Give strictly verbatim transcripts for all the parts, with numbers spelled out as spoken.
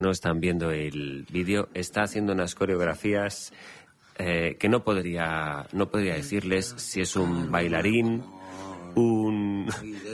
no están viendo el vídeo, está haciendo unas coreografías eh, que no podría, no podría decirles si es un bailarín, un...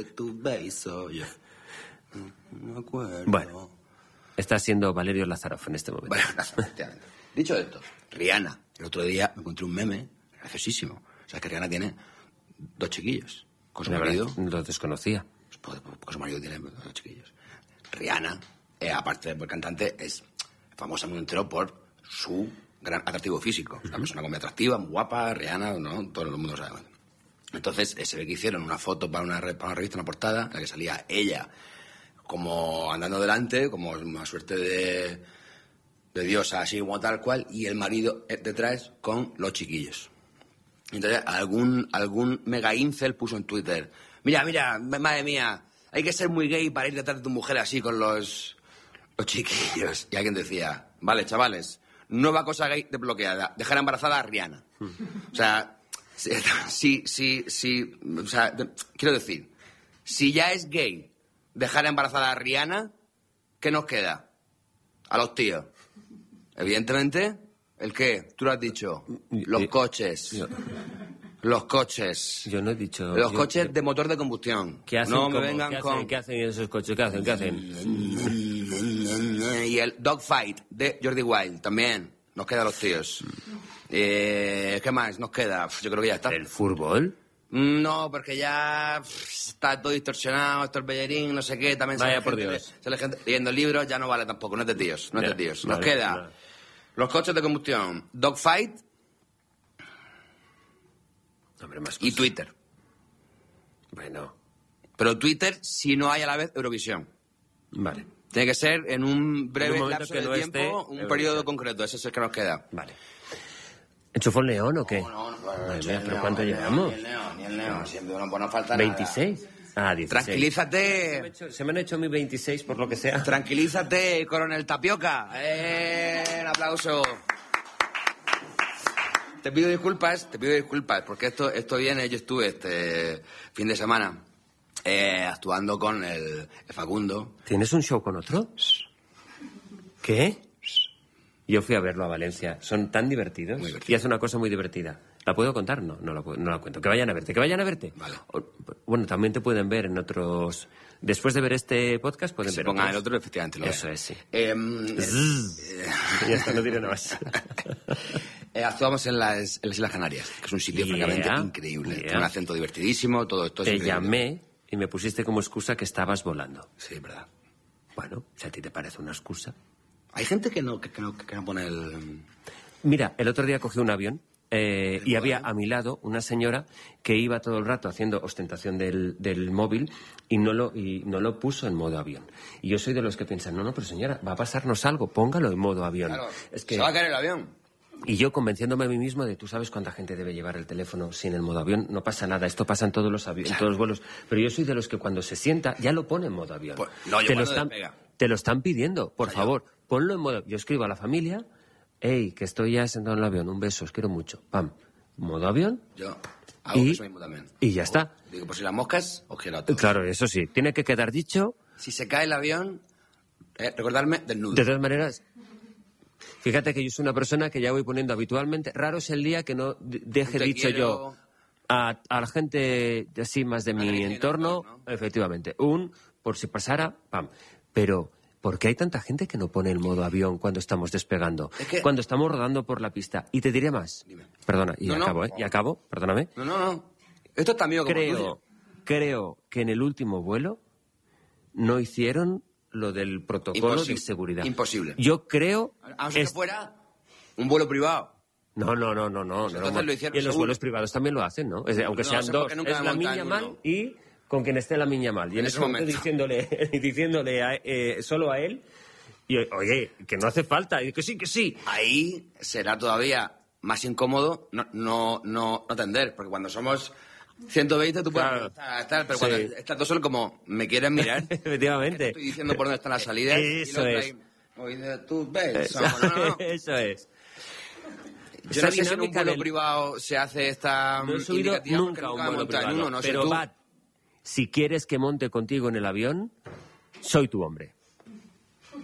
Bueno, está siendo Valerio Lázarov en este momento. Bueno, dicho esto, Rihanna, el otro día me encontré un meme graciosísimo. O sea, que Rihanna tiene dos chiquillos con su La marido. verdad, lo desconocía. Pues, porque su marido tiene dos chiquillos. Rihanna, eh, aparte de por cantante, es famosa muy entero por su gran atractivo físico. Es una persona muy atractiva, muy guapa, Rihanna, ¿no? Todo el mundo lo sabe. Entonces, eh, se ve que hicieron una foto para una, para una revista, una portada, en la que salía ella como andando delante, como una suerte de, de diosa, así como tal cual, y el marido detrás con los chiquillos. Entonces, algún, algún mega incel puso en Twitter: mira, mira, madre mía, hay que ser muy gay para ir detrás de tu mujer así con los, los chiquillos. Y alguien decía: vale, chavales, nueva cosa gay desbloqueada, dejar embarazada a Rihanna. O sea, sí, sí, sí, o sea, quiero decir, si ya es gay dejar embarazada a Rihanna, ¿qué nos queda? A los tíos. Evidentemente, ¿el qué? Tú lo has dicho. Los yo, coches. Yo, los coches. Yo no he dicho... Los yo, coches yo, de motor de combustión. ¿Qué hacen? No me ¿Cómo? vengan ¿Qué con... hacen? ¿Qué hacen esos coches? ¿Qué hacen? ¿Qué hacen? Y el Dogfight de Jordi Wild también. Nos queda a los tíos. Eh, ¿Qué más nos queda? Yo creo que ya está. ¿El fútbol? No, porque ya pff, está todo distorsionado, esto el bellerín, no sé qué, también Vaya sale por gente, Dios. sale gente leyendo libros, ya no vale tampoco, no es de tíos, no es Ya, de tíos. Nos vale, queda vale. los coches de combustión, Dogfight Hombre, más y cosas. Twitter. Bueno, Pero Twitter, si no hay a la vez Eurovisión. vale. Tiene que ser en un breve En un momento lapso que de no tiempo, esté un Eurovisión. periodo concreto, ese es el que nos queda. Vale. ¿Enchufó el león o qué? No, no, no, Madre ni mía, el ¿pero león, cuánto ni el llevamos? león, Ni el león, ni el león, siempre no, pues no falta nada. ¿veintiséis? Ah, dieciséis. Se me, Tranquilízate, hecho- se me han hecho mis veintiséis por lo que sea. tranquilízate, coronel Tapioca. ¡Eh! Un aplauso. Te pido disculpas, te pido disculpas, porque esto, esto viene, yo estuve este fin de semana eh, actuando con el, el Facundo. ¿Tienes un show con otro? ¿Qué? Yo fui a verlo a Valencia. Son tan divertidos. Muy divertidos. Y hace una cosa muy divertida. ¿La puedo contar? No, no la, pu- no la cuento. Que vayan a verte, que vayan a verte. Vale. O- bueno, también te pueden ver en otros... Después de ver este podcast pueden Se ver ponga otros. el otro, efectivamente lo Eso veo. es, sí. Eh, Ya está, no diré nada más. eh, actuamos en las, en las Islas Canarias, que es un sitio Yeah, francamente increíble. yeah. Tiene un acento divertidísimo, todo esto es Te increíble. llamé y me pusiste como excusa que estabas volando. Sí, es verdad. Bueno, si a ti te parece una excusa... Hay gente que no, que, que no, que no pone el... Mira, el otro día cogí un avión eh, y había a mi lado una señora que iba todo el rato haciendo ostentación del, del móvil y no, lo, y no lo puso en modo avión. Y yo soy de los que piensan, no, no, pero señora, va a pasarnos algo, póngalo en modo avión. Claro, Es que... se va a caer el avión. Y yo convenciéndome a mí mismo de, tú sabes cuánta gente debe llevar el teléfono sin el modo avión, no pasa nada, esto pasa en todos los, avi- en todos los vuelos. Pero yo soy de los que cuando se sienta ya lo pone en modo avión. Pues, no, yo te, lo cuando están, despega. te lo están pidiendo, por O sea, favor, ponlo en modo... Yo escribo a la familia, hey, que estoy ya sentado en el avión, un beso, os quiero mucho. Pam, modo avión Yo hago y, eso mismo también. y ya está. Digo, pues si las moscas, os quiero a todos. Claro, eso sí, tiene que quedar dicho. Si se cae el avión, eh, recordarme desnudo. De todas maneras, fíjate que yo soy una persona que ya voy poniendo habitualmente. Raro es el día que no de- deje Te dicho quiero. yo a, a la gente de así más de mi mi entorno, entorno. efectivamente, un por si pasara, pam. Pero, ¿por qué hay tanta gente que no pone el modo avión cuando estamos despegando? Es que- Cuando estamos rodando por la pista. Y te diré más. Dime. Perdona, y No, no. acabo, ¿eh? Y acabo, perdóname. No, no, no. Esto es tan mío como Creo, tuyo. creo que en el último vuelo no hicieron lo del protocolo Imposible. de seguridad. Imposible. Yo creo... A no ser es- que fuera un vuelo privado. No, no, no, no, no. Entonces no, lo hicieron y en los seguro. vuelos privados también lo hacen, ¿no? Es de- aunque No sean sé dos, porque nunca es me la he montado niña en mal uno. y con quien esté la niña mal. Y en, En ese ese momento momento. diciéndole, diciéndole a- eh, solo a él, y oye, que no hace falta, y que sí, que sí. Ahí será todavía más incómodo no, no, no, no atender, porque cuando somos ciento veinte tú puedes Claro. estar, estar, pero Sí. cuando estás tú solo como, ¿me quieres mirar? Efectivamente. Estoy diciendo por dónde están las salidas. Eso y el otro es. ahí, oye, tú ves. Eso, No, no, no. eso es. Yo Esa no sé si en un dinámica vuelo del- privado se hace esta No he subido indicativa, porque nunca a un me he vuelo montado en privado. uno, no sé pero, tú. Bat, si quieres que monte contigo en el avión, soy tu hombre.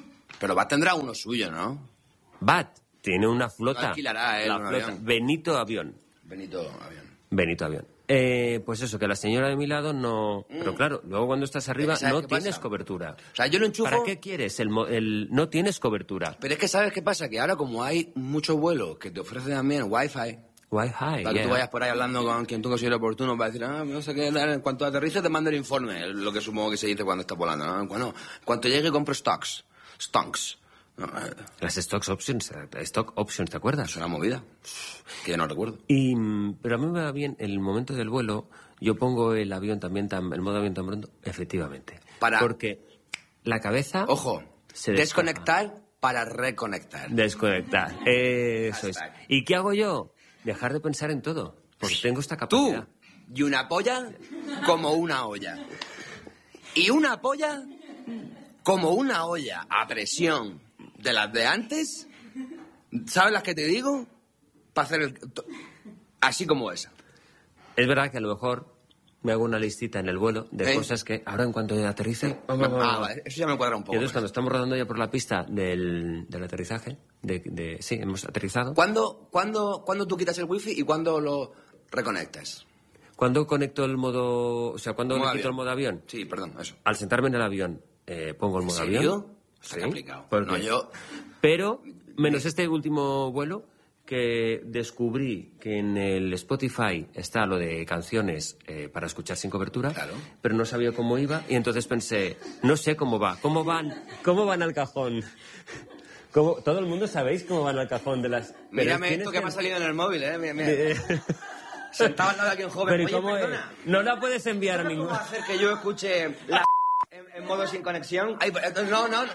Pero Bat tendrá uno suyo, ¿no? Bat tiene una flota. Lo alquilará él, la un flota. avión. Benito Avión. Benito Avión. Benito Avión. Eh, pues eso, que la señora de mi lado no... Mm. Pero claro, luego cuando estás arriba no tienes pasa? cobertura. O sea, yo lo enchufo... ¿Para qué quieres? El, el... No tienes cobertura. Pero es que ¿sabes qué pasa? Que ahora como hay muchos vuelos que te ofrecen también Wi-Fi... Wi-Fi, Para yeah. que tú vayas por ahí hablando con quien tú consideres oportuno para decir, ah, no sé qué, en cuanto aterrice te mando el informe, lo que supongo que se dice cuando estás volando, ¿no? Bueno, cuando llegue compro stocks. Stonks. No, eh. Las stocks options, stock options, ¿te acuerdas? Es una movida que ya no recuerdo. Y, pero a mí me va bien el momento del vuelo, yo pongo el avión también, tan, el modo avión tan pronto, efectivamente. Para... Porque la cabeza... Ojo, se desconectar para reconectar. Desconectar, eso es. ¿Y qué hago yo? Dejar de pensar en todo, porque tengo esta capacidad. Tú, y una polla como una olla. Y una polla como una olla a presión de las de antes, ¿sabes las que te digo? Para hacer el... así como esa. Es verdad que a lo mejor me hago una listita en el vuelo de ¿Eh? cosas que ahora en cuanto aterrice... Ah, vale, eso ya me cuadra un poco. Y entonces cuando estamos rodando ya por la pista del, del aterrizaje, de, de, sí, hemos aterrizado... ¿Cuándo, cuándo, ¿Cuándo tú quitas el wifi y cuándo lo reconectas? ¿Cuándo conecto el modo... o sea, cuándo le quito el modo avión? Sí, perdón, eso. Al sentarme en el avión eh, pongo el modo ¿En serio? avión. Está complicado. Porque... No, yo... Pero, menos este último vuelo, que descubrí que en el Spotify está lo de canciones eh, para escuchar sin cobertura, claro. Pero no sabía cómo iba y entonces pensé, no sé cómo va, cómo van, cómo van al cajón. ¿Cómo? Todo el mundo sabéis cómo van al cajón de las... Mírame esto que, que me ha salido en el móvil, ¿eh? Mira, mira. De... Sentado al lado de aquí un joven. Pero Oye, ¿cómo perdona, es? No la puedes enviar a ningún... ¿Cómo va a hacer que yo escuche la en, en modo sin conexión? Ay, no, no, no.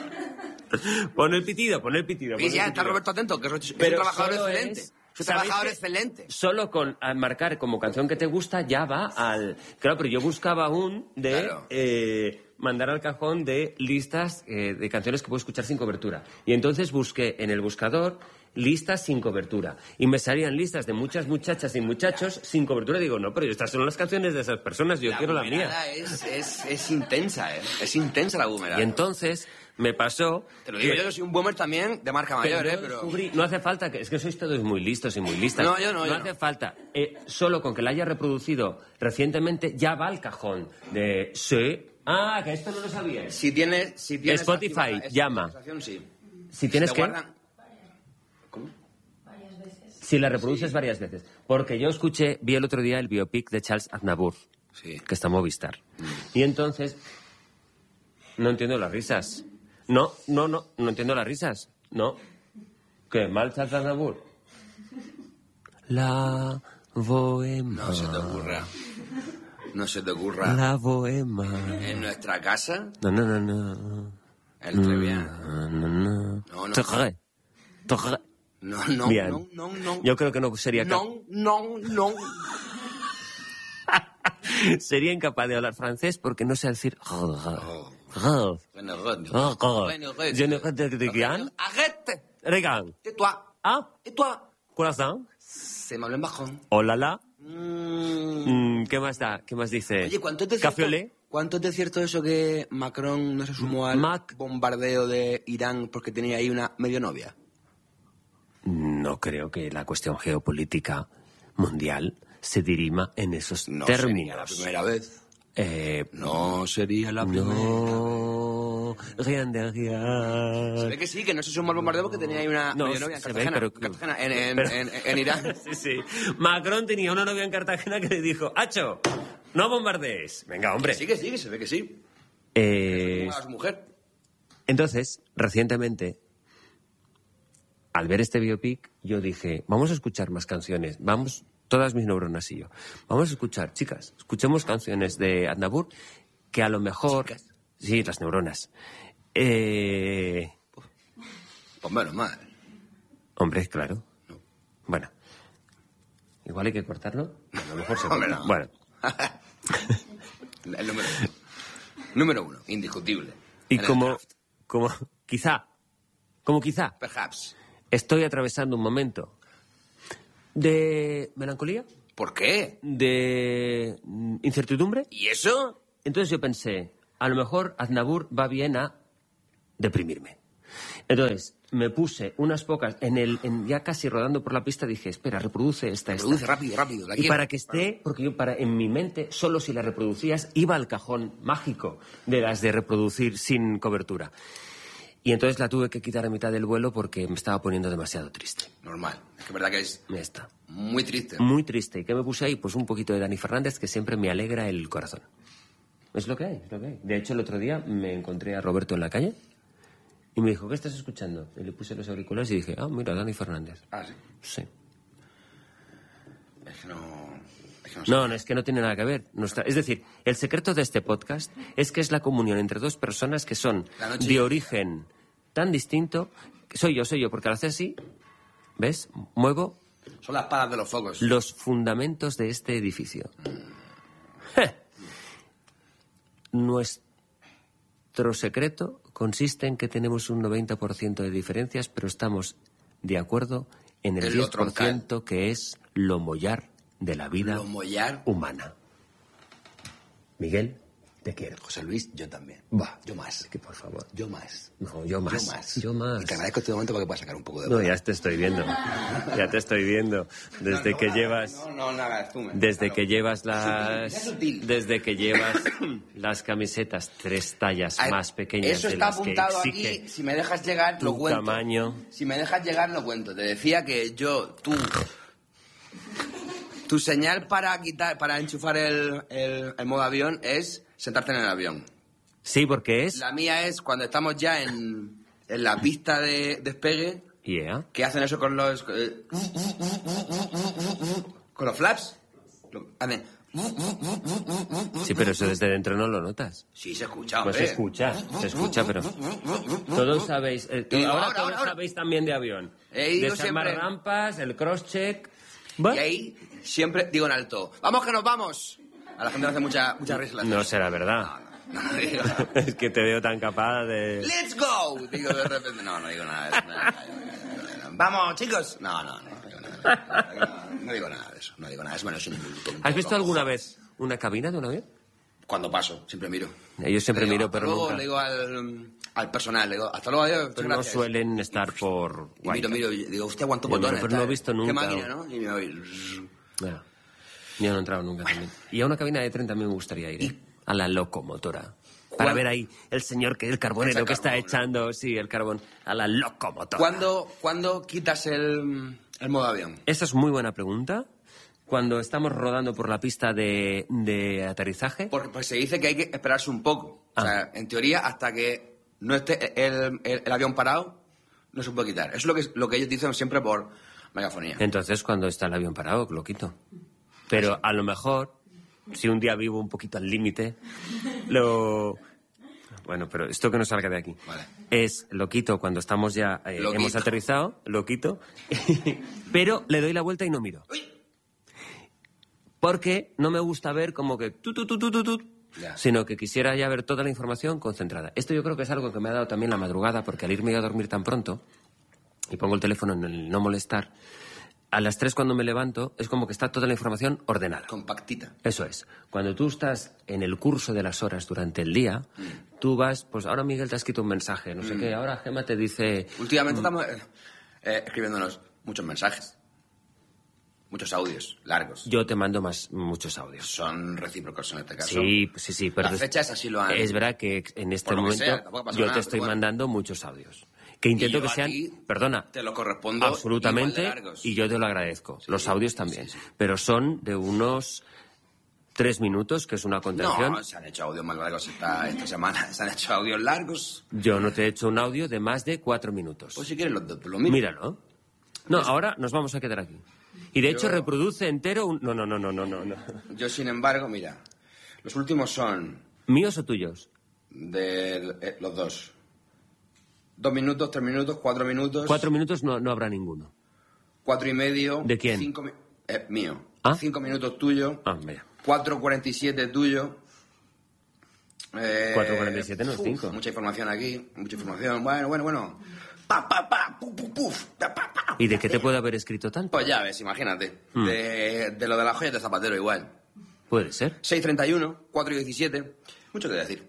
Pon el pitido, pon el pitido. Y ya, está Roberto atento, que es un trabajador excelente. Es un trabajador excelente. Solo con marcar como canción que te gusta ya va al... Claro, pero yo buscaba un de... Claro. Eh, mandar al cajón de listas eh, de canciones que puedo escuchar sin cobertura. Y entonces busqué en el buscador listas sin cobertura. Y me salían listas de muchas muchachas y muchachos sin cobertura. Digo, no, pero estas son las canciones de esas personas, yo la quiero la mía. Es, es, es intensa, ¿eh? Es intensa la boomerang. Y entonces me pasó... Te lo digo, que, yo soy un boomer también de marca mayor, ¿eh? Pero... Descubrí, no hace falta, que es que sois todos muy listos y muy listas. No, yo no, No yo hace no. falta. Eh, solo con que la haya reproducido recientemente ya va al cajón de... Sí... Ah, que esto no lo sabías. Si tienes, si tienes Spotify, esta, llama. Sí. Si tienes que... Guardan... ¿Cómo? Varias veces. Si la reproduces sí. varias veces. Porque yo escuché, vi el otro día el biopic de Charles Aznavour, sí. que está en Movistar. Mm. Y entonces, no entiendo las risas. No, no, no, no entiendo las risas. No. ¿Qué? ¿Mal Charles Aznavour? La bohema. No se te ocurra. No se te ocurra. La bohema. En nuestra casa. No, no, no, no. El Trevian. No, no, no. No, no. Torre. Torre. No, no, Bien. no, no, no. Yo creo que no sería capaz. No, no, no. Sería incapaz de hablar francés porque no sé decir. Oh. Je ne regarde. Arrête. Regarde. Et toi? Ah. Et toi? Corazón. Se me habla en bajón. Hola, la. Mm. Mm, ¿Qué más da? ¿Qué más dice? Oye, ¿cuánto es de ¿Café cierto, olé? ¿cuánto es de cierto eso que Macron no se sumó al Mac... bombardeo de Irán porque tenía ahí una medio novia? No creo que la cuestión geopolítica mundial se dirima en esos no términos. Sería la primera vez. Eh, no sería la primera no, vez. Rien de rien. Se ve que sí, que no se sumó al bombardeo porque tenía ahí una no, medio novia en se Cartagena. Ve, pero, Cartagena en, en, pero, en, en Irán. Sí, sí. Macron tenía una novia en Cartagena que le dijo, ¡Hacho! ¡No bombardees! Venga, hombre. Que sí, que sí, que se ve que sí. Eh, a su mujer. Entonces, recientemente, al ver este biopic, yo dije, vamos a escuchar más canciones, vamos, todas mis neuronas y yo, vamos a escuchar, chicas, escuchemos canciones de Aznavour que a lo mejor... ¿Chicas? Sí, las neuronas. Eh... Pues menos mal. Hombre, claro. No. Bueno, igual hay que cortarlo. A lo mejor se Hombre, corta. no. Bueno. El número uno. Número uno, indiscutible. Y en como, como, quizá, como quizá, Perhaps. estoy atravesando un momento de melancolía, ¿Por qué? de incertidumbre. ¿Y eso? Entonces yo pensé, a lo mejor Aznavour va bien a deprimirme. Entonces, me puse unas pocas, en el, en, ya casi rodando por la pista, dije, espera, reproduce esta, esta. Reproduce rápido, rápido. La y quiero. para que esté, porque yo para en mi mente, solo si la reproducías, iba al cajón mágico de las de reproducir sin cobertura. Y entonces la tuve que quitar a mitad del vuelo porque me estaba poniendo demasiado triste. Normal. Es que es verdad que es Ya está. muy triste. Muy triste. ¿Y qué me puse ahí? Pues un poquito de Dani Fernández, que siempre me alegra el corazón. Es lo que hay, es lo que hay. De hecho, el otro día me encontré a Roberto en la calle y me dijo, ¿qué estás escuchando? Y le puse los auriculares y dije, ah, mira, Dani Fernández. Ah, sí. Sí. Es que no... Es que no, No, no, es que no tiene nada que ver. Nuestra... Es decir, el secreto de este podcast es que es la comunión entre dos personas que son La noche- de origen tan distinto. Soy yo, soy yo, porque al hacer así, ¿ves? Muevo Son las palas de los focos. los fundamentos de este edificio. Je. Nuestro secreto consiste en que tenemos un noventa por ciento de diferencias, pero estamos de acuerdo en el En lo diez por ciento que es lo mollar de la vida Lo mollar. humana. Miguel, te quiero. José Luis, yo también. Buah, Yo más. que por favor. Yo más. No, yo más. Yo más. Yo más. Y te agradezco este momento porque puedas sacar un poco de... No, ya te estoy viendo. Ya te estoy viendo. Desde No, no, que no, llevas... No, no, nada, tú me- Desde claro. que llevas Es las... sutil. Desde que llevas las camisetas tres tallas Ay, más pequeñas Eso de está las que apuntado exige aquí. Si me dejas llegar, lo tu cuento. tamaño. Si me dejas llegar, lo cuento. Te decía que yo, tú... Tu señal para quitar, para enchufar el, el, el modo avión es sentarte en el avión. Sí, porque es... La mía es cuando estamos ya en, en la pista de despegue, Yeah. que hacen eso con los... eh, con los flaps. Lo- hacen... Sí, pero eso desde dentro no lo notas. Sí, se escucha, Pues hombre. se escucha, se escucha, pero... Todos sabéis... eh, Y digo, ahora, ahora, todos ahora. sabéis también de avión. He ido Desarmar siempre- rampas, el cross-check... Y ahí siempre digo en alto, ¡vamos que nos vamos! A la gente le hace mucha, mucha risa. No será verdad. No, no, no digo... Es que te veo tan capaz de... ¡Let's go! Digo de repente, no, no digo nada de eso. nada, nada, nada, nada. ¡Vamos, chicos! No, no, no, no digo nada. No digo nada de eso, no digo nada. Es menos ¿Has visto alguna vez una cabina de un avión? Cuando paso, siempre miro. Yo siempre Le digo, miro, hasta pero luego, nunca. Le digo al, al personal, le digo, hasta luego, adiós, Pero muchas no gracias. suelen estar por... Y miro, miro, y digo, hostia, cuántos Yo, botones. pero no he tal. visto Qué nunca. máquina, ¿no? Y me voy... Ya. Yo no he entrado nunca también. Y a una cabina de tren también me gustaría ir, ¿eh? A la locomotora. Para ¿Cuál? ver ahí el señor, que el carbonero Echa que está carbón, echando, sí, el carbón, a la locomotora. ¿Cuándo, ¿Cuándo quitas el, el modo avión? Esa es muy buena pregunta. Cuando estamos rodando por la pista de, de aterrizaje... Porque pues, se dice que hay que esperarse un poco. Ah. O sea, en teoría, hasta que no esté el, el- el avión parado, no se puede quitar. Eso es lo que, lo que ellos dicen siempre por megafonía. Entonces, cuando está el avión parado, lo quito. Pero a lo mejor, si un día vivo un poquito al límite, lo... Bueno, pero esto que no salga de aquí. Vale. Es, lo quito cuando estamos ya, eh, Lo hemos quito. aterrizado, lo quito, pero le doy la vuelta y no miro. ¡Uy! Porque no me gusta ver como que tu, tu, tu, tu, tu, tu, Ya. sino que quisiera ya ver toda la información concentrada. Esto yo creo que es algo que me ha dado también la madrugada, porque al irme a dormir tan pronto, y pongo el teléfono en el no molestar, a las tres cuando me levanto es como que está toda la información ordenada. Compactita. Eso es. Cuando tú estás en el curso de las horas durante el día, tú vas, pues ahora Miguel te ha escrito un mensaje, no sé qué, ahora Gemma te dice... Últimamente estamos eh, eh, escribiéndonos muchos mensajes. Muchos audios largos. Yo te mando más muchos audios. Son recíprocos en este caso. Sí, sí, sí, pero Las es- fechas así lo han... Es verdad que en este Por lo que momento sea, tampoco pasa yo nada, te pero estoy bueno. mandando muchos audios. Que intento Y yo que a sean, ti perdona, Te lo correspondo absolutamente, igual de largos. y yo te lo agradezco. Los sí, audios también. sí, sí. Pero son de unos tres minutos, que es una contención. No, se han hecho audios más largos esta, esta semana. Se han hecho audios largos. Yo no te he hecho un audio de más de cuatro minutos. Pues si quieres lo, lo mismo. Míralo. No, ahora nos vamos a quedar aquí. Y de Yo- hecho reproduce entero un... No, no, no, no, no, no. no. Yo, sin embargo, mira, los últimos son ¿Míos o tuyos? de eh, los dos. Dos minutos, tres minutos, cuatro minutos. Cuatro minutos no, no habrá ninguno. Cuatro y medio. ¿De quién? Cinco, mi- eh, mío. ¿Ah? Cinco minutos tuyo. Ah, mira. Cuatro cuarenta y siete tuyo. Eh, cuatro cuarenta y siete no es uf, cinco. Mucha información aquí, mucha información. Bueno, bueno, bueno. Pa, pa, pa, puf, puf, puf, pa, pa, pa. ¿Y de qué te puede haber escrito tanto? Pues ya ves, imagínate. Hmm. De, de lo de las joyas de Zapatero igual. Puede ser. seis treinta y uno, cuatro diecisiete. Mucho que decir.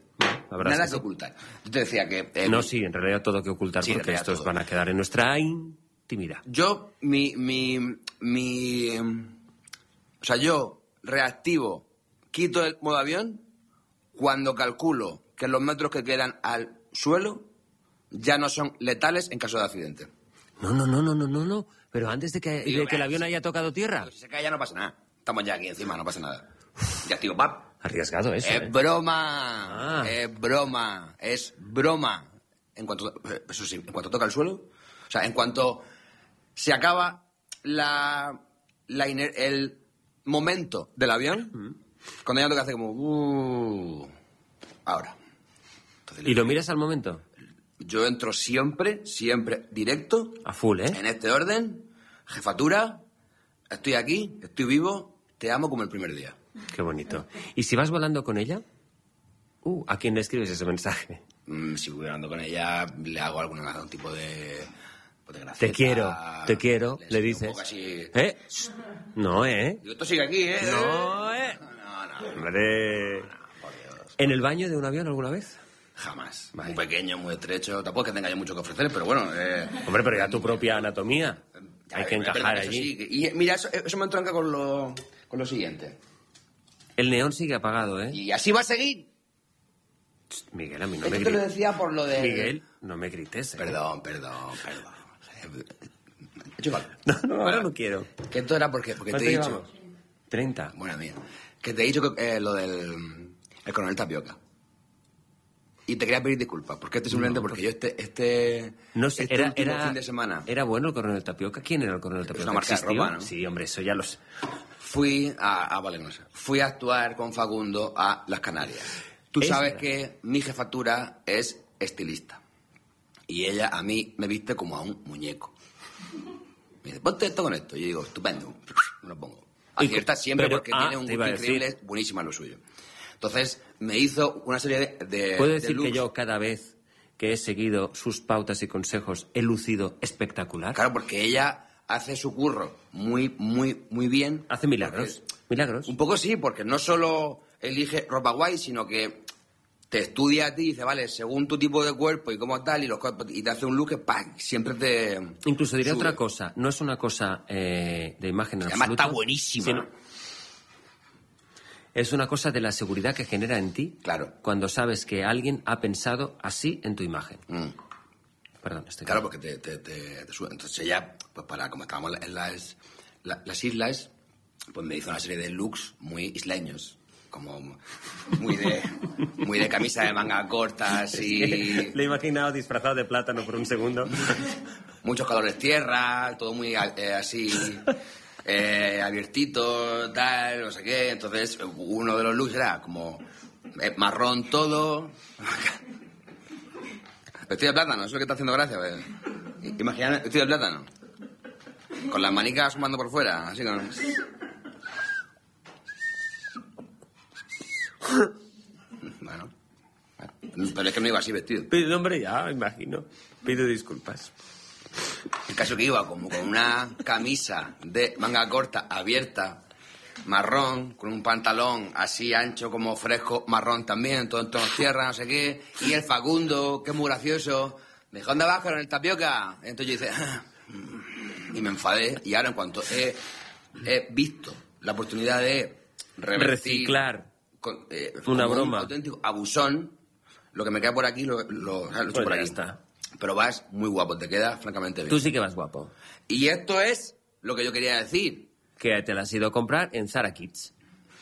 La verdad nada es que que sí. ocultar. Yo te decía que... eh, No, sí, en realidad todo que ocultar Sí, en porque realidad estos todo. van a quedar en nuestra intimidad. Yo, mi, mi, mi... O sea, yo reactivo, quito el modo avión cuando calculo que los metros que quedan al suelo ya no son letales en caso de accidente. No, no, no, no, no, no, no. Pero antes de que, Digo, de que el "Ves, avión haya tocado tierra. Si se cae ya no pasa nada. Estamos ya aquí encima, no pasa nada. Ya, tío, pap. Arriesgado eso, Es ¿eh? broma. Ah. Es broma. Es broma. En cuanto, eso sí, en cuanto toca el suelo. O sea, en cuanto se acaba la, la iner- el momento del avión, cuando ya toca hace como... Uh, ahora. Entonces, ¿Y lo miras al momento? yo entro siempre, siempre directo, A full, ¿eh? en este orden, jefatura, estoy aquí, estoy vivo, te amo como el primer día. Qué bonito. ¿Y si vas volando con ella? Uh, ¿a quién le escribes ese mensaje? Mm, si voy hablando con ella, le hago algún, algún tipo de... pues de graceta, Te quiero, te quiero, le enseño un dices. poco así. ¿Eh? No, ¿eh? Digo, esto sigue aquí, ¿eh? No, ¿eh? No, no, no, Hombre. por Dios. ¿En el baño de un avión alguna vez? Jamás. Muy pequeño, muy estrecho. Tampoco es que tenga yo mucho que ofrecer, pero bueno... Eh, Hombre, pero ya tu propia anatomía. ya, Hay que eh, encajar pero eso allí. sí, que- y mira, eso, eso me entronca con lo, con lo siguiente. El neón sigue apagado, ¿eh? Y así va a seguir. Miguel, a mí no Esto me te lo grites. decía por lo de... Miguel, no me grites, ¿eh? Perdón, perdón, perdón. He hecho mal. No, no, ahora no quiero. Que esto era porque, porque te ¿Cuánto he dicho... llevamos? treinta. Buena mía. Que te he dicho que, eh, lo del el coronel Tapioca. Y te quería pedir disculpas, porque este simplemente porque yo este este, No sé, este era, último era, fin de semana ¿Era bueno el coronel Tapioca? ¿Quién era el coronel Tapioca? una marca de ¿Existió? ropa, ¿no? Sí, hombre, eso ya los... fui a, a vale, no sé. Fui a actuar con Facundo a Las Canarias. Tú Es sabes verdad. que mi jefatura es estilista. Y ella a mí me viste como a un muñeco. Me dice, ponte esto con esto. Y yo digo, estupendo. Me lo pongo. Y- Acierta siempre pero- porque ah, tiene un te iba gusto a decir. increíble, es buenísima lo suyo. Entonces, me hizo una serie de... de Puedo de decir que looks. yo cada vez que he seguido sus pautas y consejos he lucido espectacular. Claro, porque ella hace su curro muy, muy, muy bien. Hace milagros. Porque- Milagros. Un poco sí, porque no solo elige ropa guay, sino que te estudia a ti y dice, vale, según tu tipo de cuerpo y cómo tal, y, los, cuerpos- y te hace un look que ¡pam! Siempre te... Incluso diré sube. otra cosa. No es una cosa eh, de imagen en Además absoluto. está buenísima. sino- Es una cosa de la seguridad que genera en ti Claro. cuando sabes que alguien ha pensado así en tu imagen. Mm. Perdón, estoy... Claro, porque te, te, te, te sube. Entonces ella, pues para, como estábamos en las, la- las islas, pues me hizo una serie de looks muy isleños. Como muy de, muy de camisa de manga cortas y... Le he imaginado disfrazado de plátano por un segundo. muchos colores tierra, todo muy eh, así eh, abiertito, tal, no sé qué. Entonces, uno de los looks era como eh, marrón todo. Vestido de plátano, eso es lo que está haciendo gracia. ¿Ves? Imagina, vestido de plátano. Con las manicas asomando por fuera, así con... Bueno, bueno. Pero es que no iba así vestido. Pero, hombre, ya, me imagino. Pido disculpas. El caso que iba como con una camisa de manga corta, abierta, marrón, con un pantalón así ancho como fresco, marrón también, todo en tonos tierra, no sé qué. Y el Facundo, que es muy gracioso, me dijo, ¿dónde vas con el Tapioca? Entonces yo dije, y me enfadé. Y ahora en cuanto he, he visto la oportunidad de revertir, Reciclar. con, eh, Una como broma. un auténtico abusón, lo que me queda por aquí lo, lo, o sea, lo echo Pues por ya aquí. está. Pero vas muy guapo, te queda francamente bien. Tú sí que vas guapo. Y esto es lo que yo quería decir. Que te la has ido a comprar en Zara Kids.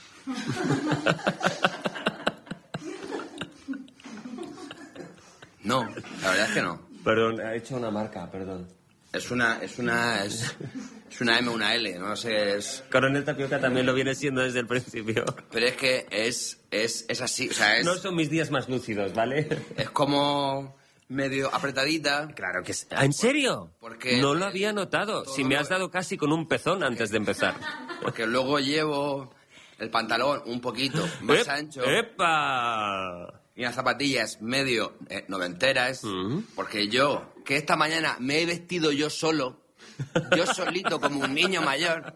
No, la verdad es que no. Perdón, he hecho una marca, perdón. Es una, es una, es, es una M, una L, no sé, es... Coronel Tapioca también lo viene siendo desde el principio. Pero es que es, es, es así, o sea, es, No son mis días más lúcidos, ¿vale? es como medio apretadita. Claro que sí. ¿En serio? Porque- No lo había notado. Todo Si me lo- has dado casi con un pezón antes de empezar. Porque luego llevo el pantalón un poquito más ¡Ep! ancho ¡Epa! y las zapatillas medio eh, noventeras. Mm. Porque yo, que esta mañana me he vestido yo solo, yo solito como un niño mayor,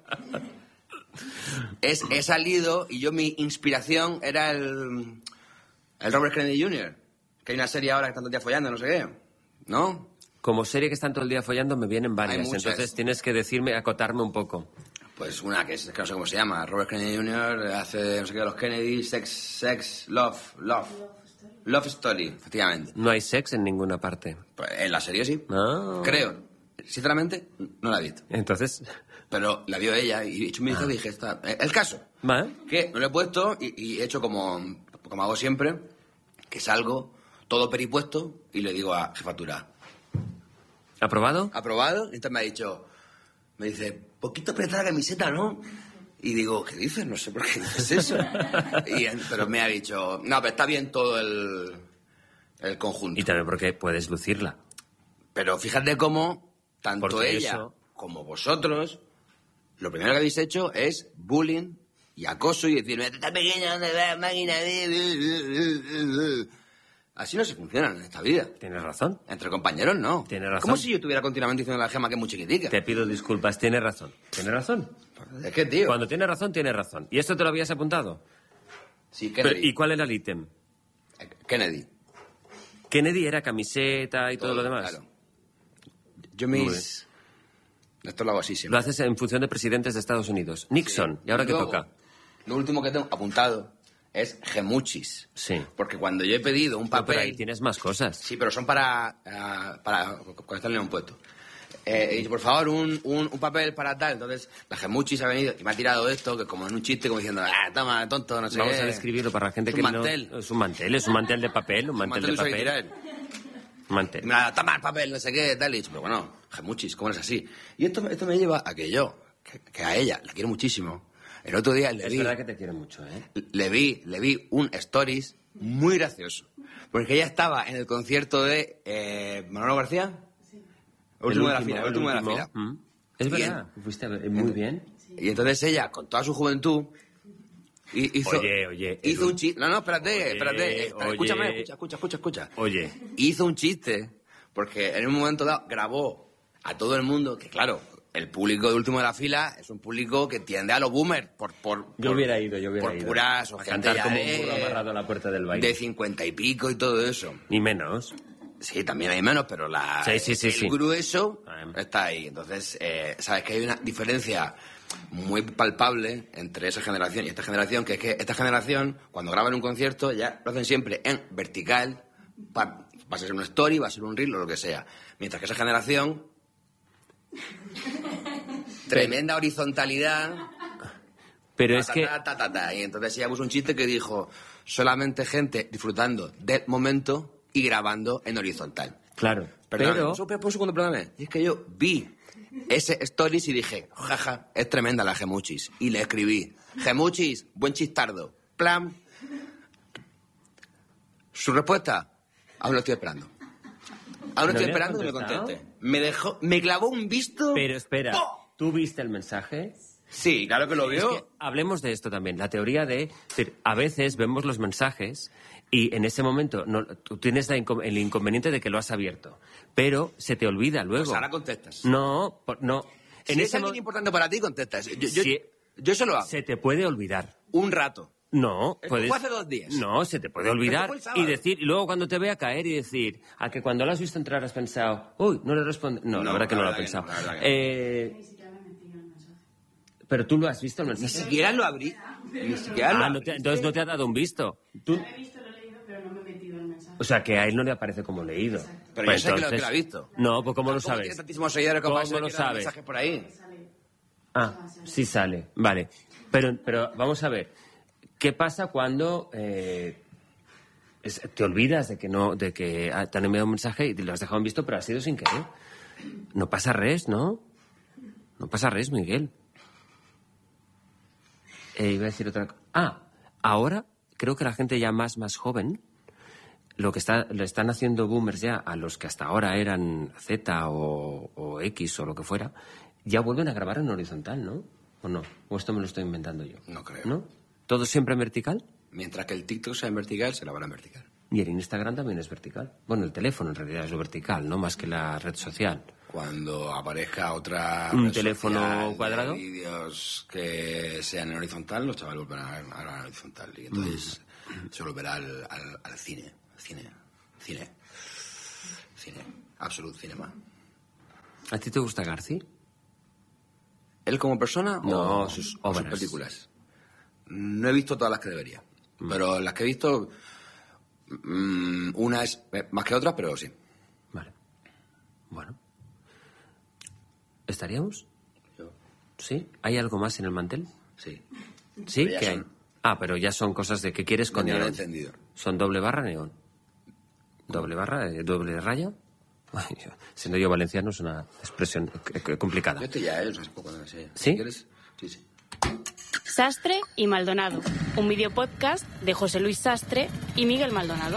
es, he salido y yo mi inspiración era el, el Robert Kennedy junior Que hay una serie ahora que están todo el día follando, no sé qué. ¿No? Como serie que están todo el día follando me vienen varias, muchas. entonces tienes que decirme, acotarme un poco. Pues una que, es, que no sé cómo se llama. Robert Kennedy junior hace no sé qué de los Kennedy. Sex, sex, love, love. Love Story, efectivamente. No hay sex en ninguna parte. Pues en la serie sí. Ah. Creo. Sinceramente, no la he visto. Entonces... Pero la vio ella y he hecho mi hija y dije, está... El caso, ¿Va? que no lo he puesto y, y he hecho como, como hago siempre, que salgo todo peripuesto y le digo a jefatura, ¿Aprobado? ¿aprobado? Y entonces me ha dicho, me dice, poquito apretada la camiseta, ¿no? Y digo, ¿qué dices? No sé por qué dices eso. y, pero me ha dicho, no, pero está bien todo el, el conjunto. Y también porque puedes lucirla. Pero fíjate cómo tanto Porque ella eso- como vosotros, lo primero que habéis hecho es bullying y acoso y decirme, esta pequeña, ¿dónde va? Máquina de... Así no se funciona en esta vida. Tienes razón. Entre compañeros, no. Tienes razón. Como si yo estuviera continuamente diciendo a la Gema que es muy chiquitica. Te pido disculpas, tienes razón. Tienes razón. Es que, tío... Cuando tienes razón, tienes razón. ¿Y esto te lo habías apuntado? Sí, Pero, Kennedy. ¿y cuál era el ítem? Kennedy. Kennedy era camiseta y todo, lo demás. Claro. Yo Muy mis... Esto lo hago así siempre. Lo haces en función de presidentes de Estados Unidos. Nixon. ¿Y ahora qué Luego, toca? Lo último que tengo apuntado es gemuchis. Sí. Porque cuando yo he pedido un No, papel... pero ahí tienes más cosas. Sí, pero son para... ah, para cuando están en un puesto. Eh, he dicho, por favor, un, un, un papel para tal. Entonces, la gemuchis ha venido y me ha tirado esto, que como en un chiste, como diciendo, ah, toma, tonto, no sé Vamos qué. a describirlo para la gente Es que un no... mantel. Es un mantel, es un mantel de papel, un mantel, Un de mantel papel. uso y Un mantel. Y me la toma el papel, no sé qué, tal. Y he dicho, pero bueno, gemuchis, ¿cómo es así? Y esto, esto me lleva a que yo, que, que a ella, la quiero muchísimo. El otro día le Es vi... verdad que te quiero mucho, ¿eh? Le vi, le vi un stories muy gracioso. Porque ella estaba en el concierto de eh, Manolo García. Sí. Último, de la fila, el último de la fila. Mm. Es Bien. verdad, fuiste a ver, muy bien. Y entonces ella, con toda su juventud, hi- hizo, Oye, oye, hizo el- un chiste. No, no, espérate, Oye, espérate. eh, espera, oye. escúchame, escucha, escucha, escucha, escucha. Oye, Hizo un chiste, porque en un momento dado grabó a todo el mundo, que claro, el público de último de la fila es un público que tiende a los boomers, por, por, yo por- hubiera ido, yo hubiera por ido. puras o a gente cantar ya como de- un burro amarrado a la puerta del baile. de cincuenta y pico y todo eso. Ni menos. Sí, también hay menos, pero la, Sí, sí, sí, el sí. grueso Ah. está ahí. Entonces, eh, sabes que hay una diferencia muy palpable entre esa generación y esta generación, que es que esta generación, cuando graban un concierto, ya lo hacen siempre en vertical, va, va a ser una story, va a ser un reel o lo que sea. Mientras que esa generación, tremenda horizontalidad, Pero ta, es ta, que... ta, ta, ta, ta. Y entonces ella puso un chiste que dijo, solamente gente disfrutando del momento y grabando en horizontal. Claro, Perdón, pero... un segundo, un segundo, perdóname. Y es que yo vi ese stories y dije, jaja, es tremenda la gemuchis. Y le escribí, gemuchis, buen chistardo. Plan. Su respuesta, aún lo estoy esperando. Aún ¿No estoy le has esperando que me contestado? conteste. Me dejó, me clavó un visto. Pero espera, ¡Oh! ¿tú viste el mensaje? Sí, claro que lo Es vio. que hablemos de esto también, la teoría de... es decir, a veces vemos los mensajes y en ese momento no, tú tienes la inco- el inconveniente de que lo has abierto, pero se te olvida luego. Pues ahora contestas. No, por- no. Si En es ese alguien mo- importante para ti, contestas. Yo, yo, Si- yo se lo hago. se te puede olvidar. Un rato. No, Esto puedes... fue hace dos días. No, se te puede olvidar Esto fue el sábado. y decir, y luego cuando te vea caer y decir, a que cuando lo has visto entrar has pensado, uy, no le responde. No, la No, verdad que la no lo he verdad que pensado. no, la verdad que Eh, pero tú lo has visto el Ni mensaje. siquiera lo abrí. Ni siquiera lo Ah, no te- entonces no te ha dado un visto. Tú- Lo he visto, lo he leído, pero no me he metido en el mensaje. O sea, que a él no le aparece como leído. Pero Pues yo sé que lo, que entonces- lo ha visto. No, pues ¿cómo lo ¿Cómo sabes? tiene tantísimos seguidores como ¿Cómo para eso lo que quedan sabes? mensajes por ahí? Ah, sí sale. Vale. Pero, pero vamos a ver. ¿Qué pasa cuando eh, es- te olvidas de que no, de que ah, te han enviado un mensaje y te lo has dejado en visto, pero ha sido sin querer? No pasa res, ¿no? No pasa res, Miguel. Eh, iba a decir otra cosa. Ah, ahora creo que la gente ya más, más joven, lo que está, le están haciendo boomers ya a los que hasta ahora eran Z o, o X o lo que fuera, ya vuelven a grabar en horizontal, ¿no? ¿O no? ¿O esto me lo estoy inventando yo? No creo. ¿No? ¿Todo siempre en vertical? Mientras que el TikTok sea en vertical, se la van en vertical. Y el Instagram también es vertical. Bueno, el teléfono en realidad es lo vertical, no más que la red social. Cuando aparezca otra ¿Un red teléfono social de cuadrado? vídeos que sean en horizontal, los chavales volverán a grabar en horizontal. Y entonces Mm. se volverá al, al, al cine. Al cine. Cine. Cine. Absolute cinema. ¿A ti te gusta Garci? ¿Él como persona No, o sus o obras. películas? No he visto todas las que debería. Mm. Pero las que he visto, mmm, una es más que otra, pero sí. Vale. Bueno. ¿Estaríamos? Yo. ¿Sí? ¿Hay algo más en el mantel? Sí. ¿Sí? Pero ya ¿Qué hay? son- Ah, pero ya son cosas de que quieres con Neón neón. encendido. ¿Son doble barra neón? ¿Doble barra? eh, ¿Doble raya? Ay, yo- siendo yo valenciano es una expresión eh, eh, complicada. Yo estoy ya, ¿eh? No sé poco de ese. ¿Sí? Si quieres. Sí, sí. Sastre y Maldonado, un videopodcast de José Luis Sastre y Miguel Maldonado.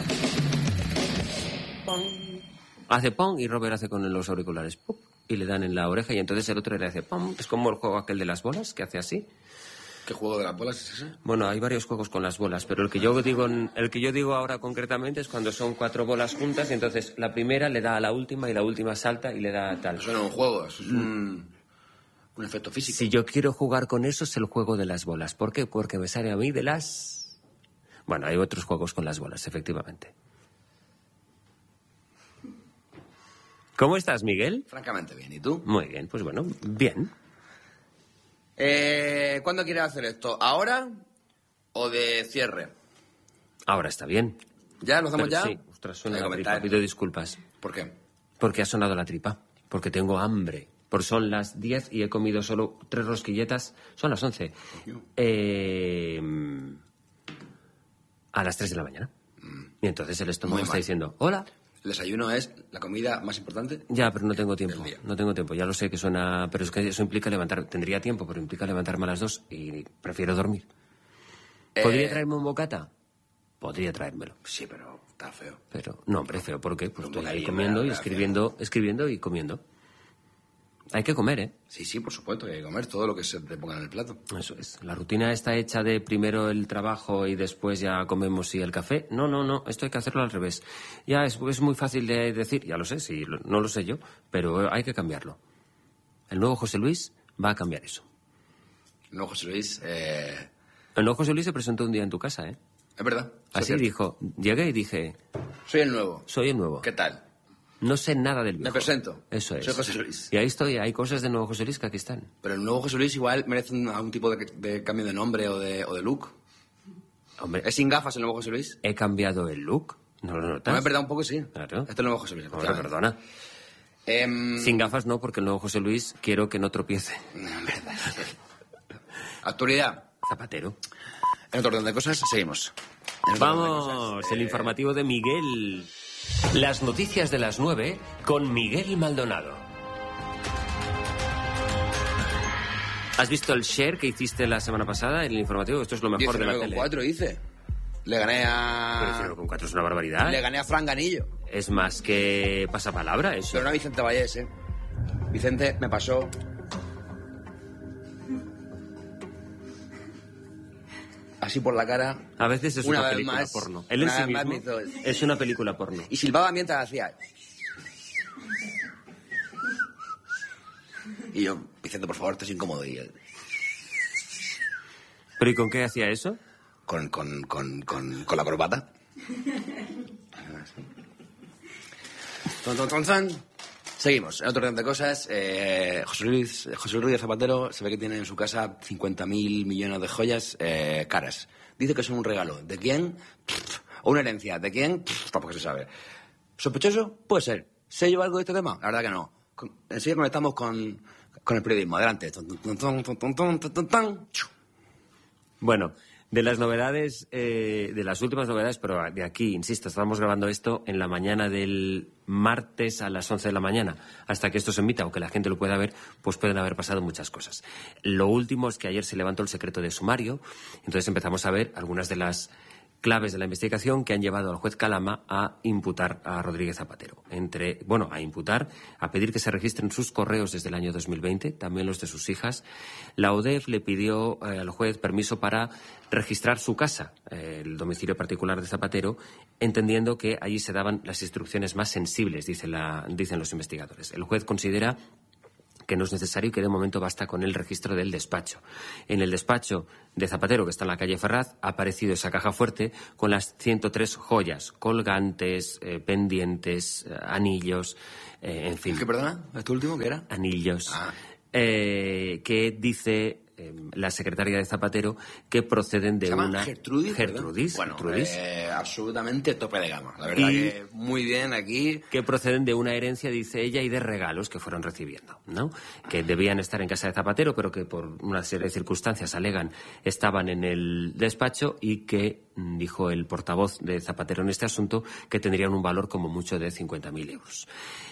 Hace pom y Robert hace con los auriculares ¡pum! Y le dan en la oreja y entonces el otro le hace pom. Es como el juego aquel de las bolas que hace así. ¿Qué juego de las bolas es ese? Bueno, hay varios juegos con las bolas, pero el que yo digo, en- el que yo digo ahora concretamente es cuando son cuatro bolas juntas y entonces la primera le da a la última y la última salta y le da tal. Eso no es un juego, eso es un, un efecto físico. Si yo quiero jugar con eso es el juego de las bolas. ¿Por qué? Porque me sale a mí de las... Bueno, hay otros juegos con las bolas, efectivamente. ¿Cómo estás, Miguel? Francamente bien. ¿Y tú? Muy bien, pues bueno, bien. Eh, ¿Cuándo quieres hacer esto? ¿Ahora o de cierre? Ahora está bien. ¿Ya? ¿Lo hacemos Pero ya? Sí, ostras, suena Hay que la tripa. comentar. Pido disculpas. ¿Por qué? Porque ha sonado la tripa. Porque tengo hambre. Porque son las diez y he comido solo tres rosquilletas. Son las once. Coño. Eh, a las tres de la mañana. Y entonces el estómago Muy está mal. diciendo, hola. ¿El desayuno es la comida más importante? Ya, pero no tengo tiempo. Del día. No tengo tiempo. Ya lo sé que suena... Pero es que eso implica levantar... Tendría tiempo, pero implica levantarme a las dos y prefiero dormir. ¿Podría Eh, traerme un bocata? Podría traérmelo. Sí, pero está feo. Pero, no, hombre, feo. ¿Por qué? Pues Un estoy ahí bocadillo, comiendo y ¿verdad? escribiendo, escribiendo y comiendo. Hay que comer, ¿eh? Sí, sí, por supuesto, que hay que comer todo lo que se te ponga en el plato. Eso es. La rutina está hecha de primero el trabajo y después ya comemos y el café. No, no, no. Esto hay que hacerlo al revés. Ya es, es muy fácil de decir. Ya lo sé, sí, lo- no lo sé yo. Pero hay que cambiarlo. El nuevo José Luis va a cambiar eso. No, José Luis, eh, El nuevo José Luis se presentó un día en tu casa, ¿eh? es verdad. Así soy, dijo. Llegué y dije, soy el nuevo. soy el nuevo. ¿Qué tal? No sé nada del Me viejo. presento. Eso es. Soy José Luis. Y ahí estoy. Hay cosas del nuevo José Luis que aquí están. Pero el nuevo José Luis igual merece un- algún tipo de, de cambio de nombre o de, o de look. Hombre, ¿Es sin gafas el nuevo José Luis? he cambiado el look. ¿No lo notas? No, es verdad, un poco sí. Claro. Este es el nuevo José Luis. Ahora, efectivamente. perdona. Em, Sin gafas no, porque el nuevo José Luis quiero que no tropiece. no, en verdad. Actualidad. Zapatero. En otro orden de cosas, seguimos. En otro orden de Vamos, cosas, el eh, informativo de Miguel. Las noticias de las nueve con Miguel Maldonado. ¿Has visto el share que hiciste la semana pasada en el informativo? Esto es lo mejor de la diecinueve con tele. cuatro hice. Le gané Pero a... diecinueve con cuatro es una barbaridad. Le gané a Fran Ganillo. Es más que pasapalabra eso. Pero no a Vicente Vallés, ¿eh? Vicente me pasó... Así por la cara. A veces es Una una, vez película más, porno. Él en una sí vez más mismo me hizo- es una película porno. Y silbaba mientras hacía... Y yo, Vicente, por favor, esto es incómodo. Y él, ¿Pero y con qué hacía eso? con, con, con, con, con la corbata. Ton, ton, ton, ton. Seguimos. En otro orden de cosas, eh, José Luis, José Luis Zapatero se ve que tiene en su casa cincuenta mil millones de joyas eh, caras. Dice que son un regalo. ¿De quién? Pff, o una herencia. ¿De quién? Pff, tampoco se sabe. ¿Sospechoso? Puede ser. ¿Se lleva algo de este tema? La verdad que no. Con- Enseguida conectamos con, con el periodismo. Adelante. Ton, ton, ton, ton, ton, ton, ton, ton, ton. Chu. Bueno, de las novedades, eh, de las últimas novedades, pero de aquí, insisto, estábamos grabando esto en la mañana del martes a las once de la mañana. Hasta que esto se emita o que la gente lo pueda ver, pues pueden haber pasado muchas cosas. Lo último es que ayer se levantó el secreto de sumario, entonces empezamos a ver algunas de las claves de la investigación que han llevado al juez Calama a imputar a Rodríguez Zapatero. Entre, bueno, a imputar, a pedir que se registren sus correos desde el año dos mil veinte, también los de sus hijas. La O D E F le pidió eh, al juez permiso para registrar su casa, eh, el domicilio particular de Zapatero, entendiendo que allí se daban las instrucciones más sensibles, dice la, dicen los investigadores. El juez considera que no es necesario y que de momento basta con el registro del despacho. En el despacho de Zapatero, que está en la calle Ferraz, ha aparecido esa caja fuerte con las ciento tres joyas, colgantes, eh, pendientes, eh, anillos, eh, en fin. ¿Qué, perdona? ¿Este último qué era? Anillos. Ah. Eh, que dice eh, la secretaria de Zapatero que proceden de ¿Se llama una... Gertrudis? Gertrudis. Bueno, Gertrudis. Eh, absolutamente tope de gama. La verdad Y- que muy bien aquí. Que proceden de una herencia, dice ella, y de regalos que fueron recibiendo, ¿no? Que debían estar en casa de Zapatero, pero que por una serie de circunstancias, alegan, estaban en el despacho y que, mm, dijo el portavoz de Zapatero en este asunto, que tendrían un valor como mucho de cincuenta mil euros.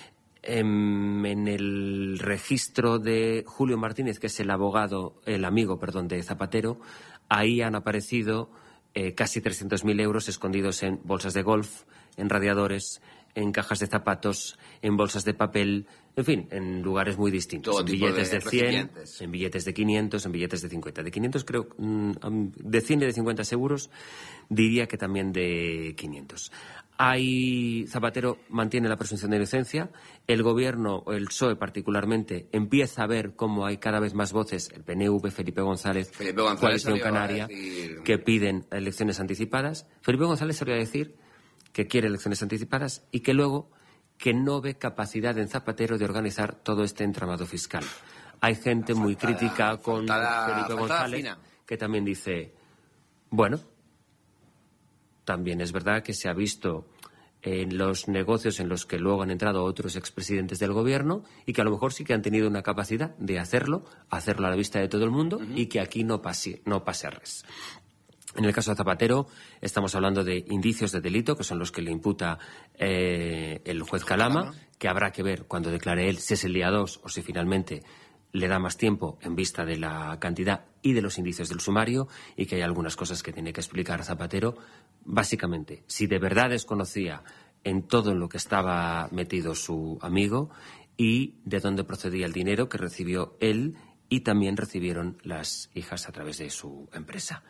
En, en el registro de Julio Martínez, que es el abogado, el amigo, perdón, de Zapatero, ahí han aparecido eh, casi trescientos mil euros escondidos en bolsas de golf, en radiadores, en cajas de zapatos, en bolsas de papel, en fin, en lugares muy distintos. Todo En tipo billetes de de cien, recipientes. en billetes de quinientos, en billetes de cincuenta. De quinientos creo, mm, de cien y de cincuenta seguros, diría que también de quinientos. Hay, Zapatero mantiene la presunción de inocencia, el gobierno, el P S O E particularmente, empieza a ver cómo hay cada vez más voces, el P N V, Felipe González, Felipe González Coalición salió a Canaria, decir- que piden elecciones anticipadas. Felipe González salió a decir que quiere elecciones anticipadas y que luego que no ve capacidad en Zapatero de organizar todo este entramado fiscal. Hay gente muy Faltada- crítica con faltada- Felipe faltada González fina. que también dice, bueno, también es verdad que se ha visto en los negocios en los que luego han entrado otros expresidentes del gobierno y que a lo mejor sí que han tenido una capacidad de hacerlo, hacerlo a la vista de todo el mundo y que aquí no pase, no pase a res. En el caso de Zapatero estamos hablando de indicios de delito, que son los que le imputa eh, el juez Calama, que habrá que ver cuando declare él si es el día dos o si finalmente le da más tiempo en vista de la cantidad y de los indicios del sumario, y que hay algunas cosas que tiene que explicar Zapatero. Básicamente, si de verdad desconocía en todo lo que estaba metido su amigo y de dónde procedía el dinero que recibió él y también recibieron las hijas a través de su empresa.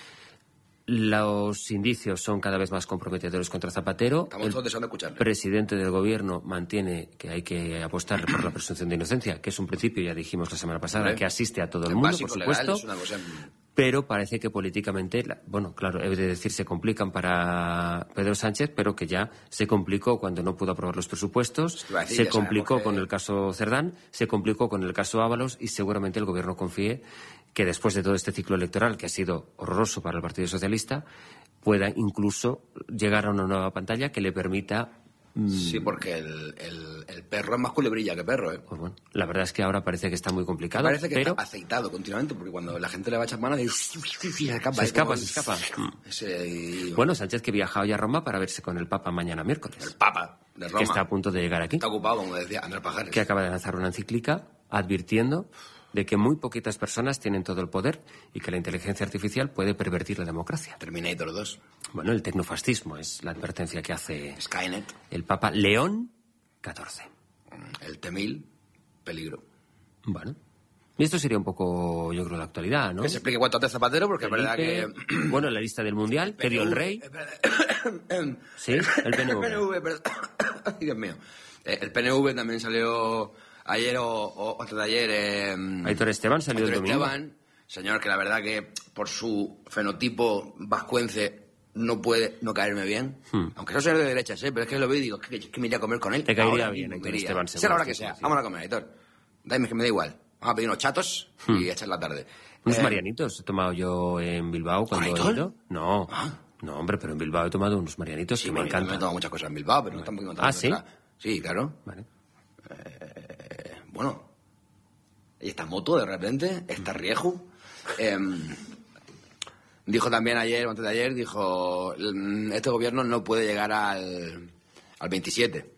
Los indicios son cada vez más comprometedores contra Zapatero. Estamos El todos deseando escucharle. presidente del gobierno mantiene que hay que apostar por la presunción de inocencia, que es un principio, ya dijimos la semana pasada, Hombre, que asiste a todo el el mundo, básico por legal supuesto. es una cosa- Pero parece que políticamente, la- bueno, claro, he de decir, se complican para Pedro Sánchez, pero que ya se complicó cuando no pudo aprobar los presupuestos, Iba a decir, se ya sabemos complicó que- con el caso Cerdán, se complicó con el caso Ábalos y seguramente el gobierno confíe que después de todo este ciclo electoral, que ha sido horroroso para el Partido Socialista, pueda incluso llegar a una nueva pantalla que le permita... mm, Sí, porque el, el, el perro es más culebrilla que perro, ¿eh? pues bueno, la verdad es que ahora parece que está muy complicado, Parece que pero... está aceitado continuamente, porque cuando la gente le va a echar mano, dice, se escapa. Se ¿eh? escapa, Como se el- escapa. Ese, y- Bueno, Sánchez que viaja hoy a Roma para verse con el Papa mañana miércoles. el Papa de Roma. Que está a punto de llegar aquí, Está ocupado, como decía Andrés Pajares. que acaba de lanzar una encíclica advirtiendo de que muy poquitas personas tienen todo el poder y que la inteligencia artificial puede pervertir la democracia. Terminator dos, Bueno, el tecnofascismo es la advertencia que hace Skynet, el Papa León catorce. el T mil, peligro. Bueno, y esto sería un poco, yo creo, la actualidad, ¿no? Que se explique cuánto hace Zapatero, porque es verdad que... Felipe, bueno, la lista del Mundial, que dio el rey. Sí, el P N V. P N V, perdón. Ay, Dios mío. Eh, El P N V también salió ayer o, o antes de ayer. Eh, Aitor Esteban salió el Aitor domingo. Esteban, señor que la verdad que por su fenotipo vascuence no puede no caerme bien. Hmm. Aunque no sea de derechas, ¿eh? Pero es que lo veo y digo, es que, es que me iría a comer con él. Te caería Ahora bien, mismo Aitor me iría. Esteban, Sea la hora que seguro, sea. sí, sí. Vamos a comer, Aitor. Dame que me da igual. Vamos a pedir unos chatos y echar la tarde. Unos Eh, marianitos he tomado yo en Bilbao cuando ¿Con he Aitor? ido. No, Ah. no, hombre, pero en Bilbao he tomado unos marianitos Sí, que me bueno, yo también he encantan. tomado muchas cosas en Bilbao, pero no tampoco Ah, ¿sí? Sí, claro. Vale. Bueno, y esta moto de repente, esta Rieju, em, dijo también ayer, o antes de ayer, dijo, "Mm, este gobierno no puede llegar al, al veintisiete.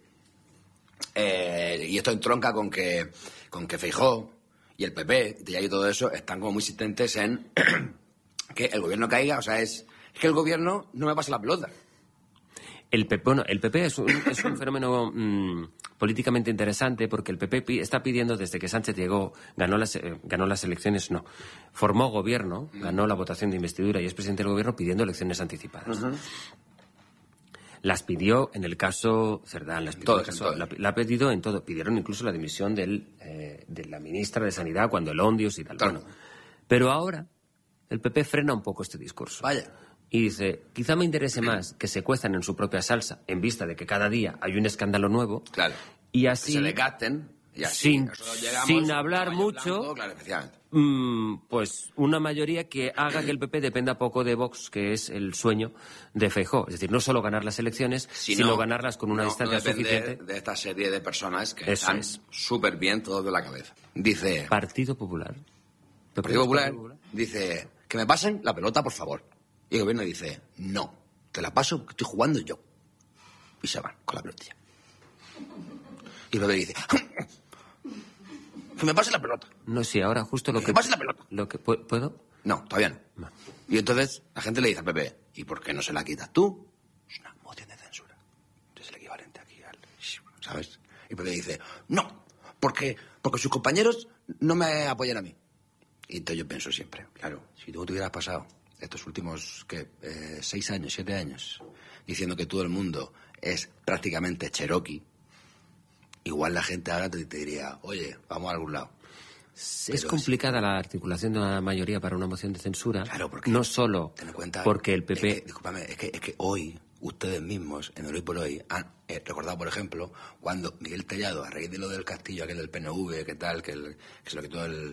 Eh, y esto entronca con que, con que Feijóo y el P P y todo eso están como muy insistentes en que el gobierno caiga, o sea, es, es que el gobierno no me pasa la pelota. El P P, bueno, el P P es un, es un fenómeno mm, políticamente interesante porque el P P pi- está pidiendo desde que Sánchez llegó, ganó las, eh, ganó las elecciones, no, formó gobierno, ganó la votación de investidura y es presidente del gobierno pidiendo elecciones anticipadas. Las pidió en el caso Cerdán, las pidió Todo, en el caso- en todo. la, la ha pedido en todo. Pidieron incluso la dimisión del, eh, de la ministra de Sanidad cuando el Ondius y tal. Claro. Bueno, pero ahora el P P frena un poco este discurso. Vaya. Y dice, quizá me interese más que se cuezan en su propia salsa, en vista de que cada día hay un escándalo nuevo. Claro. Y Que así, se le gasten y así. sin, nosotros llegamos, sin hablar caballo mucho, blanco, claro, efectivamente. mm, pues una mayoría que haga que el P P dependa poco de Vox, que es el sueño de Feijóo. Es decir, no solo ganar las elecciones, Si sino no, ganarlas con una no- distancia no depender suficiente. de esta serie de personas que Eso están es. súper bien todos de la cabeza. Dice, Partido Popular. el Partido Popular dice, que me pasen la pelota, por favor. Y el gobierno dice, no, te la paso porque estoy jugando yo. Y se van con la pelotilla. Y el bebé dice, que me pase la pelota. No, sí, ahora justo lo Que que... me pase la pelota. Lo que pu- ¿Puedo? No, todavía no. No. Y entonces la gente le dice al P P, ¿y por qué no se la quitas tú? Es una moción de censura. Es el equivalente aquí al... ¿Sabes? Y el P P dice, no, porque, porque sus compañeros no me apoyan a mí. Y entonces yo pienso siempre, claro, si tú te hubieras pasado estos últimos, ¿qué? Eh, seis años, siete años, diciendo que todo el mundo es prácticamente cherokee, igual la gente ahora te, te diría, oye, vamos a algún lado. Es Pero complicada la articulación de una mayoría para una moción de censura. Claro, porque no solo ten en cuenta porque el P P... es que, discúlpame, es que, es que hoy, ustedes mismos, en el Hoy por Hoy, han eh, recordado, por ejemplo, cuando Miguel Tellado, a raíz de lo del castillo aquel del P N V, que tal, que, el, que se lo quitó el,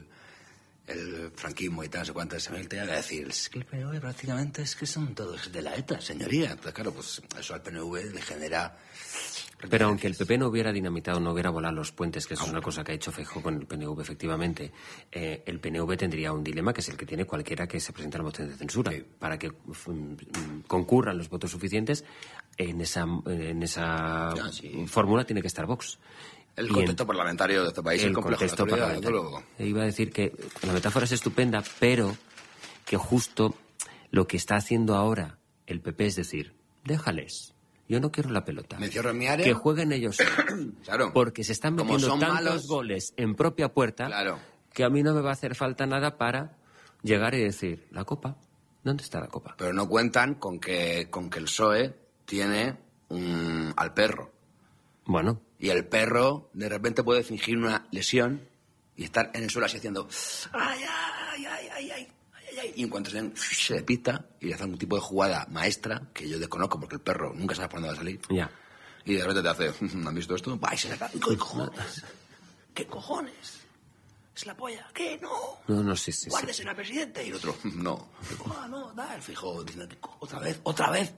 el franquismo y tal, no sé cuánto, ese Miguel Tellado, a decir, es que el P N V prácticamente es que son todos de la ETA, señoría. Entonces, claro, pues eso al P N V le genera... Pero aunque el P P no hubiera dinamitado, no hubiera volado los puentes, que eso es una cosa que ha hecho Feijóo con el P N V, efectivamente, eh, el P N V tendría un dilema que es el que tiene cualquiera que se presente a la moción de censura. Sí. Para que mm, concurran los votos suficientes, en esa, en esa Ya, sí. fórmula tiene que estar Vox. El Y contexto en- parlamentario de este país es el complejo. contexto la actualidad, parlamentario. desde luego. E iba a decir que la metáfora es estupenda, pero que justo lo que está haciendo ahora el P P es decir, déjales, yo no quiero la pelota. Me encierro en mi área. Que jueguen ellos. Claro. Porque se están Como metiendo son tantos malos, goles en propia puerta Claro. que a mí no me va a hacer falta nada para llegar y decir, la copa, ¿dónde está la copa? Pero no cuentan con que, con que el P S O E tiene un, al perro. Bueno, Y el perro de repente puede fingir una lesión y estar en el suelo así haciendo ay, ay, ay, ay, ay, ay, ay. Y en cuanto se, se despista y hace un tipo de jugada maestra que yo desconozco porque el perro nunca sabe por dónde va a salir. ya. Y de repente te hace, ¿han visto esto? Va y se le cae. ¿Qué cojones? ¿Qué cojones? ¿Es la polla? ¿Qué? No. No, no, sí, sí, sí. Guárdese al presidente. Y el otro, no. Ah, no, da. El fijo diciendo, otra vez, otra vez.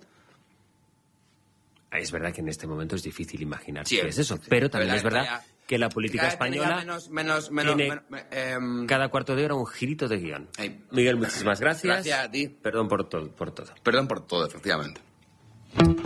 Es verdad que en este momento es difícil imaginar Sí, qué es eso, sí, sí. pero también Pero es la- verdad ya- que la política Cada vez tenía española menos, menos, menos, tiene menos, me- em, cada cuarto de hora un girito de guión. Ay. Miguel, muchísimas gracias. Gracias a ti. Perdón por todo, por todo. Perdón por todo, efectivamente.